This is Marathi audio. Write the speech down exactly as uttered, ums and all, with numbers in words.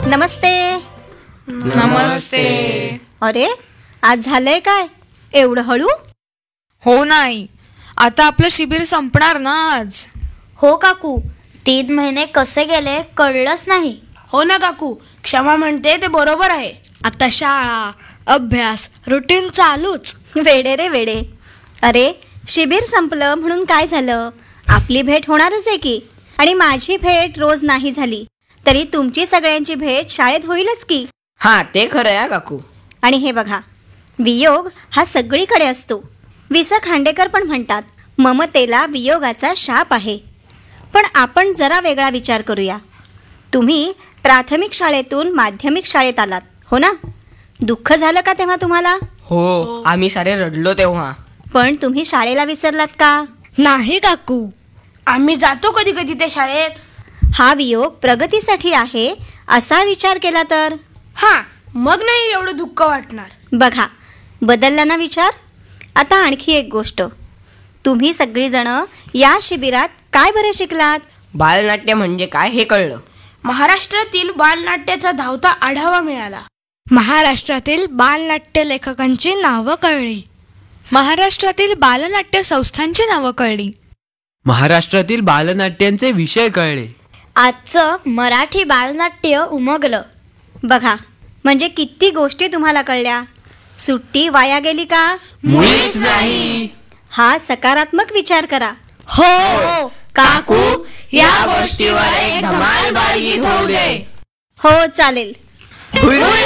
नमस्ते. नमस्ते. अरे आज झालंय काय एवढं हळू? हो नाही, आता आपलं शिबिर संपणार ना आज. हो काकू, तीन महिने कसे गेले कळलंच नाही. हो ना काकू, क्षमा म्हणते ते बरोबर आहे. आता शाळा, अभ्यास, रुटीन चालूच. वेडे रे वेडे. अरे शिबिर संपलं म्हणून काय झालं, आपली भेट होणारच आहे की. आणि माझी भेट रोज नाही झाली तरी तुमची सगळ्यांची भेट शाळेत होईलच की. हा ते खरं आहे काकू. आणि हे बघा, वियोग हा सगळीकडे असतो. वि स खांडेकर पण म्हणतात, ममतेला वियोगाचा शाप आहे. पण आपण जरा वेगळा विचार करूया. तुम्ही प्राथमिक शाळेतून माध्यमिक शाळेत आलात हो ना? दुःख झालं का तेव्हा तुम्हाला? हो, आम्ही सारे रडलो तेव्हा. पण तुम्ही शाळेला विसरलात का? नाही काकू. आम्ही जातो कधी कधी त्या शाळेत. हा वियोग प्रगतीसाठी आहे असा विचार केला तर हा, मग नाही एवढं दुःख वाटणार. बघा, बदलला ना विचार. आता आणखी एक गोष्ट, तुम्ही सगळीजण या शिबिरात काय बरं शिकलात? बालनाट्य म्हणजे काय हे कळलं. महाराष्ट्रातील बालनाट्याचा धावता आढावा मिळाला. महाराष्ट्रातील बालनाट्य लेखकांची नावं कळली. महाराष्ट्रातील बालनाट्य संस्थांची नावं कळली. महाराष्ट्रातील बालनाट्यांचे विषय कळले. आजचं मराठी बालनाट्य उमगलं. बघा, म्हणजे किती गोष्टी तुम्हाला कळल्या. सुट्टी वाया गेली का? मुळीच नाही. हा सकारात्मक विचार करा. हो काकू, या गोष्टीवर एक धमाल बालगीत होऊ दे. हो चालेल.